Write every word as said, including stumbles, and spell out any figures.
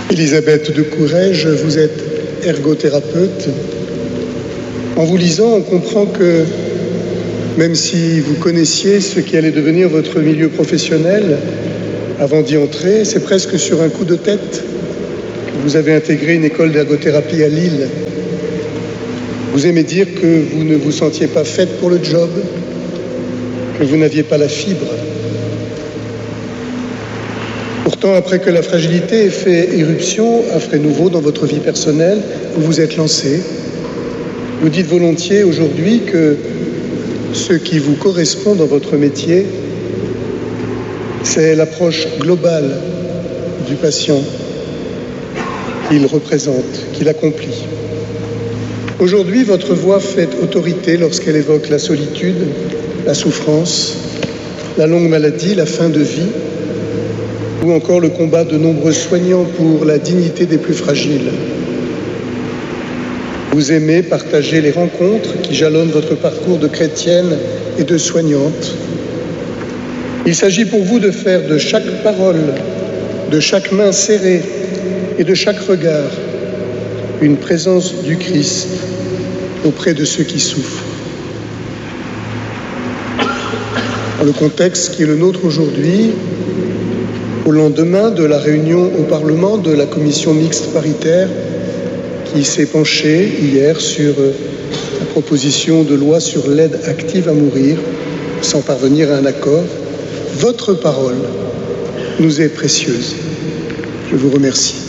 Elisabeth de Courrèges, vous êtes ergothérapeute. En vous lisant, on comprend que même si vous connaissiez ce qui allait devenir votre milieu professionnel, avant d'y entrer, c'est presque sur un coup de tête que vous avez intégré une école d'ergothérapie à Lille. Vous aimez dire que vous ne vous sentiez pas faite pour le job, que vous n'aviez pas la fibre. Pourtant, après que la fragilité ait fait éruption à frais nouveaux dans votre vie personnelle, vous vous êtes lancé. Vous dites volontiers aujourd'hui que ce qui vous correspond dans votre métier, c'est l'approche globale du patient qu'il représente, qu'il accomplit. Aujourd'hui, votre voix fait autorité lorsqu'elle évoque la solitude, la souffrance, la longue maladie, la fin de vie, ou encore le combat de nombreux soignants pour la dignité des plus fragiles. Vous aimez partager les rencontres qui jalonnent votre parcours de chrétienne et de soignante. Il s'agit pour vous de faire de chaque parole, de chaque main serrée et de chaque regard une présence du Christ auprès de ceux qui souffrent. Dans le contexte qui est le nôtre aujourd'hui, au lendemain de la réunion au Parlement de la commission mixte paritaire qui s'est penchée hier sur la proposition de loi sur l'aide active à mourir, sans parvenir à un accord, votre parole nous est précieuse. Je vous remercie.